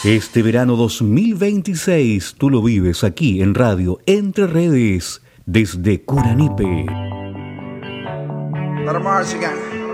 Este verano 2026 tú lo vives aquí en Radio Entre Redes desde Curanipe. Let 'em march again.